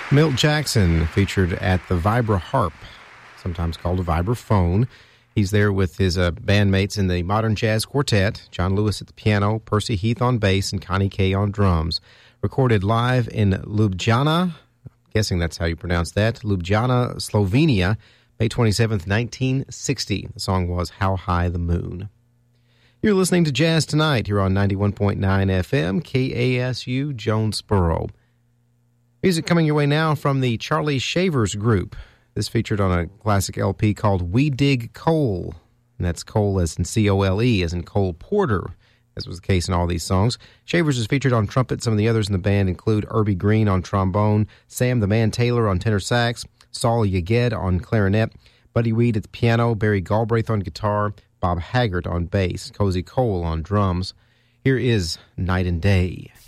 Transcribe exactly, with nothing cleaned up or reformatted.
Milt Jackson featured at the Vibra Harp, sometimes called a vibraphone. He's there with his uh, bandmates in the Modern Jazz Quartet, John Lewis at the piano, Percy Heath on bass, and Connie Kay on drums. Recorded live in Ljubljana, I'm guessing that's how you pronounce that, Ljubljana, Slovenia, May twenty-seventh, nineteen sixty. The song was How High the Moon. You're listening to Jazz Tonight here on ninety-one point nine F M, K A S U, Jonesboro. Music coming your way now from the Charlie Shavers Group. This featured on a classic L P called We Dig Coal, and that's coal as in C O L E, as in Cole Porter, as was the case in all these songs. Shavers is featured on trumpet. Some of the others in the band include Irby Green on trombone, Sam the Man Taylor on tenor sax, Saul Yaged on clarinet, Buddy Weed at the piano, Barry Galbraith on guitar, Bob Haggart on bass, Cozy Cole on drums. Here is Night and Day.